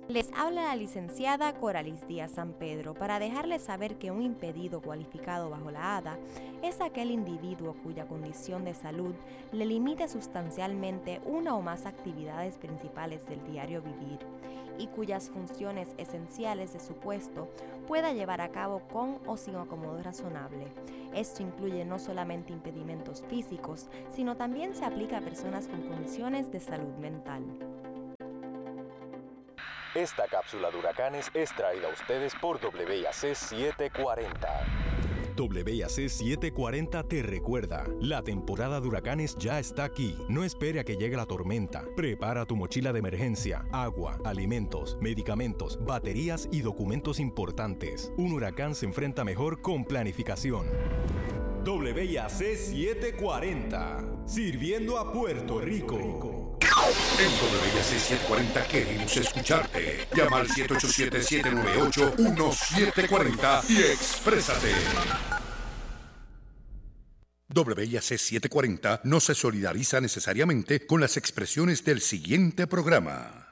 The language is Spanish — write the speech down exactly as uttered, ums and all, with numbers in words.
Les habla la licenciada Coralis Díaz San Pedro para dejarles saber que un impedido cualificado bajo la A D A es aquel individuo cuya condición de salud le limite sustancialmente una o más actividades principales del diario vivir y cuyas funciones esenciales de su puesto pueda llevar a cabo con o sin acomodo razonable. Esto incluye no solamente impedimentos físicos, sino también se aplica a personas con condiciones de salud mental. Esta cápsula de huracanes es traída a ustedes por W I A C setecientos cuarenta. W I A C setecientos cuarenta te recuerda, la temporada de huracanes ya está aquí. No espere a que llegue la tormenta. Prepara tu mochila de emergencia, agua, alimentos, medicamentos, baterías y documentos importantes. Un huracán se enfrenta mejor con planificación. W I A C setecientos cuarenta, sirviendo a Puerto Rico. En W I A C setecientos cuarenta queremos escucharte. Llama al siete ocho siete, siete nueve ocho, uno siete cuatro cero y exprésate. W I A C setecientos cuarenta no se solidariza necesariamente con las expresiones del siguiente programa.